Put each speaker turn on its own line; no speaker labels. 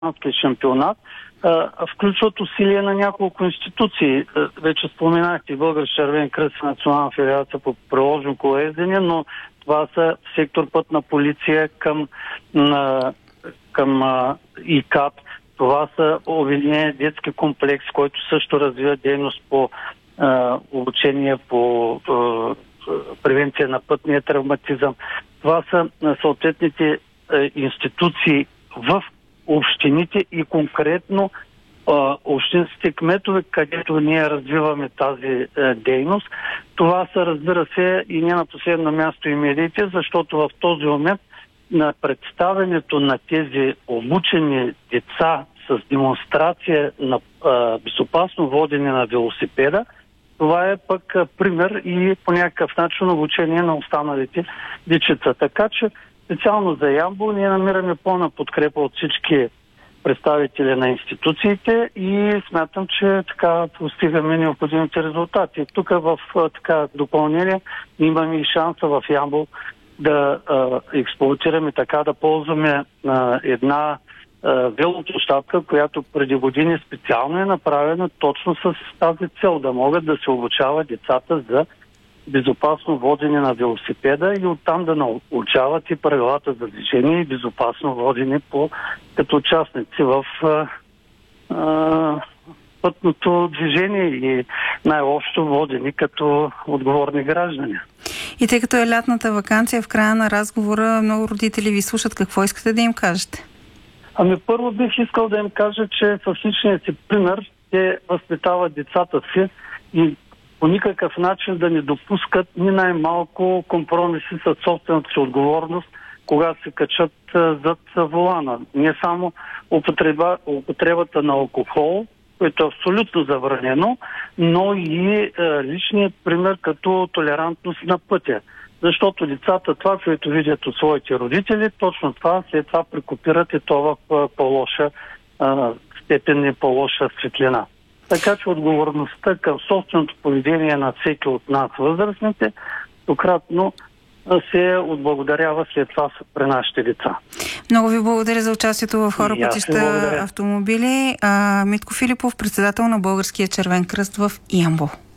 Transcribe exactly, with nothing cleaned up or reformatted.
шампионат а, включват усилия на няколко институции. Вече споменахте Български червен кръст и Национална федерация по приложно колоездене, но това са сектор пътна полиция към, на, към а, ИКАТ. Това са Обединение детски комплекс, който също развива дейност по а, обучение по а, превенция на пътния травматизъм. Това са а, съответните а, институции в общините и конкретно а, общинските кметове, където ние развиваме тази а, дейност. Това са, разбира се, и не на последно място и медиите, защото в този момент на представянето на тези обучени деца с демонстрация на а, безопасно водене на велосипеда, това е пък а, пример и по някакъв начин обучение на останалите дечица. Така че специално за Ямбол ние намираме пълна подкрепа от всички представители на институциите и смятам, че така постигаме необходимите резултати. Тук в така допълнение имаме и шанса в Ямбол да а, експлоатираме, така да ползваме а, една а, велоплощадка, която преди години специално е направена точно с тази цел, да могат да се обучават децата за безопасно водене на велосипеда и оттам да научават и правилата за движение и безопасно водене по, като участници в а, а, пътното движение и най-общо водени като отговорни граждани.
И тъй като е лятната ваканция, в края на разговора много родители ви слушат. Какво искате да им кажете?
Ами първо бих искал да им кажа, че в личния си пример те възпитават децата си и по никакъв начин да не допускат ни най-малко компромиси с собствената си отговорност, когато се качат зад волана. Не само употреба, употребата на алкохол, което е абсолютно забранено, но и е, личният пример като толерантност на пътя. Защото децата това, което видят от своите родители, точно това след това прекопират и то в по-лоша а, степен и по-лоша светлина. Така че отговорността към собственото поведение на всеки от нас, възрастните, пократно се отблагодарява след това при нашите деца.
Много ви благодаря за участието в Хора, пътища, автомобили. А, Митко Филипов, председател на Българския червен кръст в Ямбол.